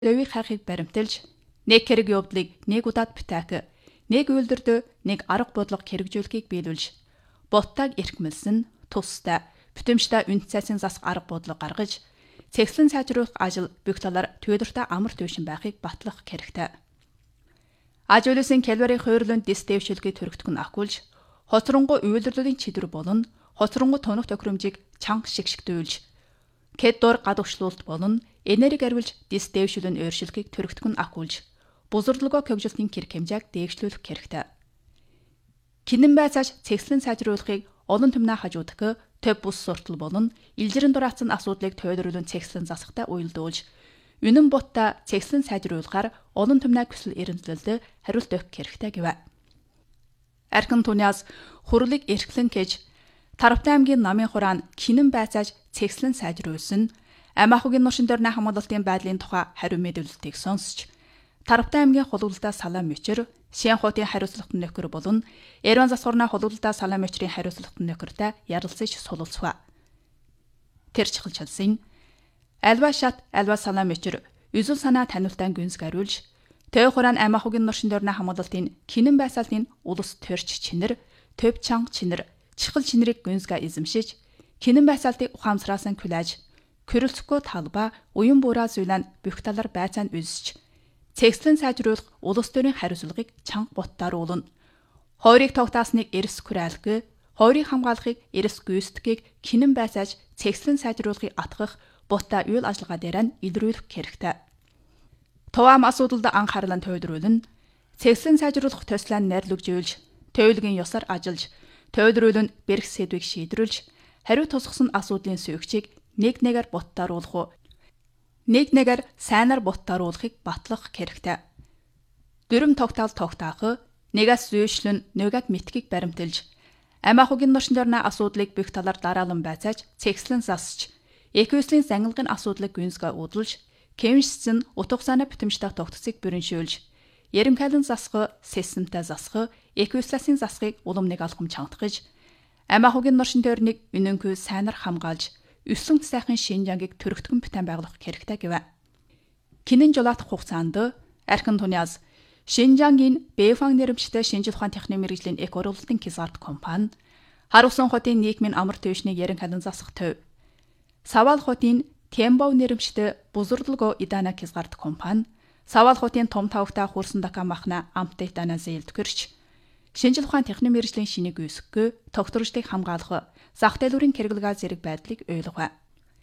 Левий хайхыг баримталж нэг хэрэг явдлыг нэг удаад битаак, нэг үйлдвэрдөө нэг арга бодлого хэрэгжүүлэхийг биелүүлж, боттаг эрхмэлсэн тустай бүтэмжтэй үн цайсан засах арга бодлого гаргаж, цэгцлэн сайжруулах ажил бүх талаар төвлөртэй амар төвшин байхыг батлах хэрэгтэй. Аж үйлсийн калорийн хойрлон дистэвшилгийг төрөгдөх нь ахгүйж, хоцронгуй үйлдвэрлэлийн чидөр болон хоцронгуй тоног тохиромжийг чанга шигшгдүүлж, кеддор гадагшлуулалт болон энерги арвилж дистэвшил нь өөрчлөлгийг төрөгдөх нь ахгүйж, бузарлогоо хөгжилтийн хэрэг хэмжээг дээгшлүүлэх хэрэгтэй. Кинэн байцааж цэгцлэн сайжруулахыг олон түмнээ хажуудах, төв бус суртал болон илжирэн дураацсан асуудлыг тойдруулан цэгцлэн засахтай уялдуулж, үнэн бутта цэгцлэн сайжруулахаар олон түмнээ хүсэл эрензэлд хариулт өгөх хэрэгтэй гэв. Архин Туниас хурлыг эрхлэн гэж Тарвтай аймгийн намын хураан кинэн байцааж цэгцлэн сайжруулсан ам ахуйн нуршин дөрний хамгаалалтын байдлын тухай хариу мэдүүлэлтийг сонсч, Тарвтай аймгийн хулгалтаа салаа мөчр, Сианхотын хариуцлагатай нөхөр болон Ерван засварны хулгалтаа салаа мөчрийн хариуцлагатай нөхөртэй ярилцаж сулалцва. Тэр чухалчилсан альва шат альва салаа мөчр үзэл санаа таниултан гүнзг ариулж, төв хураан ам ахуйн нуршин дөрний хамгаалалтын кинэн байсаалтын улс төрч чинэр, төв чанга чинэр, чихэл чинэрийг гүнзга эзэмшиж, кинэн байсаалтыг ухаамсраасан күлээж, көрөлцөхгүй талбай уян буураа зуйлан бүх талаар байцаанд үзэж, цэгцлэн сайжруулах улс төрийн хариуцлагыг чанга буттааруулна. Хойрыг тогтаасныг эрс хүрээлгүй, хойрыг хамгаалахыг эрс гүйцэтгийг кинэн байцааж цэгцлэн сайжруулахыг атгах бутта үйл ажиллагаа дээр нь илрүүлэх хэрэгтэй. Товаам асуудалд анхаарлаа тойдруулна. Цэгцлэн сайжруулах төслөө найрлагжуулж, төвлөгийн ёсоор ажиллаж, тойдруулн бэрх сэдвийг шийдрүүлж, хариу тусгасан асуудлын сүйгчийг нэг нэгээр буттааруулах уу, нэг нэгээр сайнаар буттааруулахыг батлах хэрэгтэй. Дүрм тогтоол тогтоох, нэгээс зүйшлэн нөгөөд мэтгэгийг баримталж, ам ахуйн нуршин дөрний асуудлыг бүх талаар дараалан байцааж цэгцлэн засч, эквеслийн зангилгын асуудлыг гүнзгээ уудалж, кемшсэн утга санаа бүтэмжтэй тогтцыг бүрэншүүлж, Ерэмхайлан засах, системтэй засах, эквеслийн засахыг уламныг алхам чангатгаж, ам ахуйн нуршин дөрнийг үнэнгүй сайнаар хамгаалж, өссөн сайхан Шинжангийг төрөгдгөн бүтээн байгуулах хэрэгтэй гэв. Кинэн жолоодох хугацаанд Архин Туниас Шинжангийн Бэфан нэрмжтэй шинжил ухаан техникийн мэргэжлийн эк уралдын Кизарт компани, Харусан хотын нийгмийн амар төвшнийг Ерэмхайлан засах төв, Савал хотын Тембов нэрмжтэй Бузурлого Идана Кизарт компани, Савал хотын том тавгтай хурсан дака махна амттай дана зээлдгэрч, шинжил ухаан техникийн мэргэжлийн шинийг үүсгэхгүй, тогтворжлыг хамгаалах, зах дэлгүүрийн хэрэглэгээ зэрэг байдлыг ойлгов.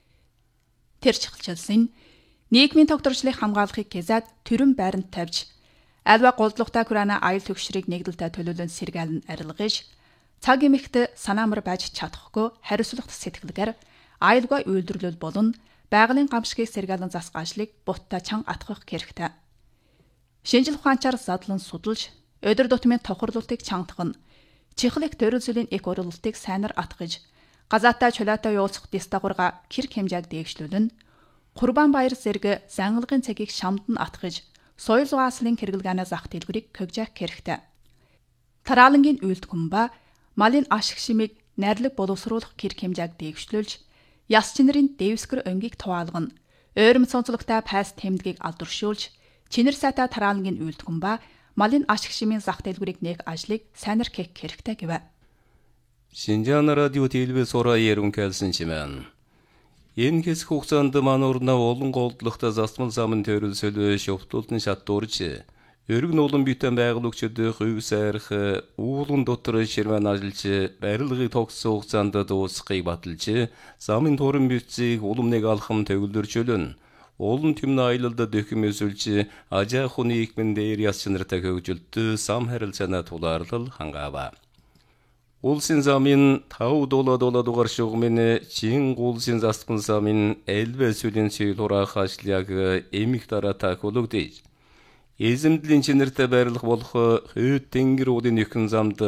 Тэр чухалчилсан нийгмийн тогтворжлыг хамгаалахыг хязаад төрөн байранд тавьж, альва голдлоготой хүрээний аял төгшрийг нэгдэлтэй төлөөлөн сэргээлн арилгаж, цаг эмэгт санаамар байж чадахгүй хариуцлагатай сэтгэлгээр аялгаа үйлдвэрлэл болон байгалийн гамшигыг сэргээлэн засах ажлыг бутта чанга атгах хэрэгтэй. Шинжил ухаанчаар задлан судалж, өдөр тутмын тохирлуултыг чангатгах нь чихлэх төрөлсөлийн эк уралдыг сайнаар атгаж, газаатай чулаатай явуулах дистагурга хэрэг хэмжээг дээгшлүүлнэ. Курбан баяр зэрэг зангилгын цагийг шамд нь атгаж, соёл зугааслын хэрэглэгээний зах дэлгүүрийг хөгжих хэрэгтэй. Тараалангийн үйлдвэрн ба малын ашиг шимийг найрлаг боловсруулах хэрэг хэмжээг дээгшлүүлж, яс чинэрийн дэвсгэр өнгийг туваалгана. Ойрмц сонцлогтой пайс тэмдгийг алдаршуулж, чинэр сайтай тараалангийн үйлдвэрн ба малын ашиг шимийн зах дэлгүүрийг нээх ажлыг сайнаар хийх хэрэгтэй гэв. Шинжаан радио телевиз сураа Ерэмхайлсан чимэн. Энэ хэсэг хугацаанд мануурна олон голдлоготой засмал замын төрөлсөлөө шовтлуултын шат дурж, өргөн улан битэн байгуулагчид хувь сайрах, уулан дотор ширмэн ажиллаж, барилгыг тогтсон хугацаанд дуусгахыг баталж, замын туран бичгийг уламныг алхам төвлөрчөлөн, олон түмэн аялалд дөхөм өсөлж, ажаахуны нийгмийн дээр яс чанартай хөгжилт, сам харилцааны тулаарлал хангаава. Улсын замын тав дола дугаар шугмын чин улсын засмал замын элбэ сүлийн сүйл хураах ажлыг эмих дараатаа хөлөгдөж, эзэмдлийн чинэртэй байрлах болох хүйт тэнгэр уулын нөхөн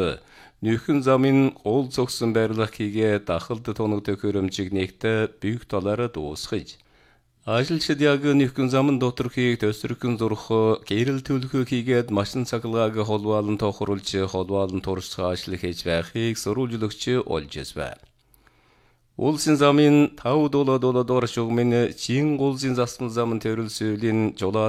замын гол цогсон байрлах хийгээ дахалд тоног төхөөрөмжиг нэгтэ бүх талаараа дуусгаж, ажилчид яг нөхөн замын доторхийг төсөрхөн зурх, гэрэл төлөхөг хийгээд машин цахилгааг холбоолон тохируулж, холбоолон турших ажил хийж байхыг сурвалжлагч олж байна. Улсын замын тав дола доршугмен чин гулсын засмал замын төрөлсөөлин жолоо